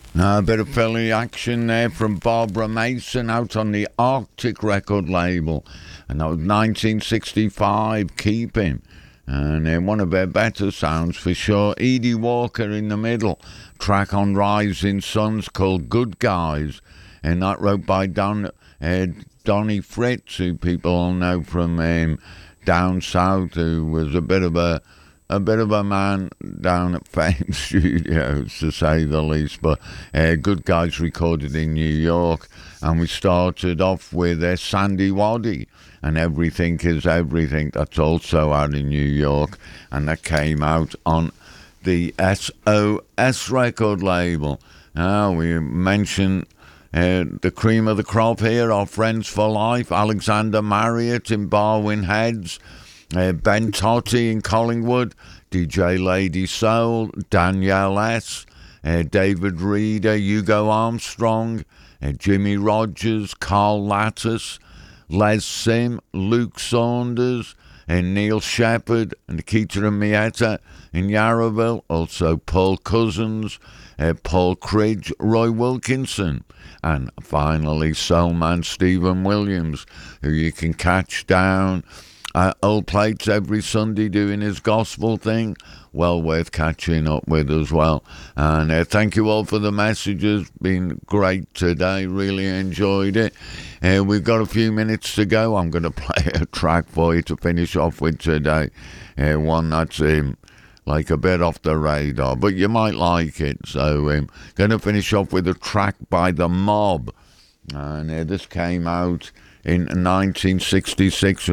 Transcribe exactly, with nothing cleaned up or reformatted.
A bit of Philly action there from Barbara Mason out on the Arctic record label. And that was nineteen sixty-five, Keep Him. And uh, one of their better sounds for sure. Edie Walker in the middle. Track on Rising Suns called Good Guys. And that wrote by Don, uh, Donnie Fritz, who people all know from um, down south, who was a bit of a A bit of a man down at Fame Studios, to say the least. But uh, Good Guys recorded in New York. And we started off with uh, Sandy Waddy and Everything Is Everything. That's also out in New York. And that came out on the S O S record label. Now, we mentioned uh, the cream of the crop here, our friends for life, Alexander Marriott in Barwon Heads. Uh, Ben Totti in Collingwood, D J Lady Soul, Danielle S., uh, David Reeder, Hugo Armstrong, uh, Jimmy Rogers, Carl Lattis, Les Sim, Luke Saunders, and Neil Shepherd, and Nikita and Mietta in Yarraville, also Paul Cousins, uh, Paul Cridge, Roy Wilkinson, and finally Soulman Stephen Williams, who you can catch down Uh, Old Plates every Sunday doing his gospel thing. Well worth catching up with as well. And uh, thank you all for the messages. Been great today. Really enjoyed it. Uh, we've got a few minutes to go. I'm going to play a track for you to finish off with today. Uh, one that's um, like a bit off the radar, but you might like it. So I'm um, going to finish off with a track by The Mob. And uh, this came out in nineteen sixty-six.